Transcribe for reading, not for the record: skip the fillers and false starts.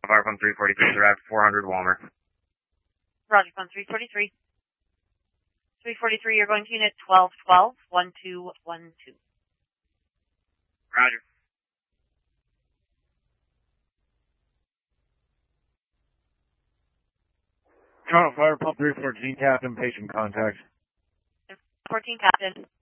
Fire Pump 343 is arrived 400 Walmer. Roger, Pump 343. 343, you're going to unit 1212, 1212. Roger. Toronto Fire Pump 314, Captain, patient contact. 14, Captain.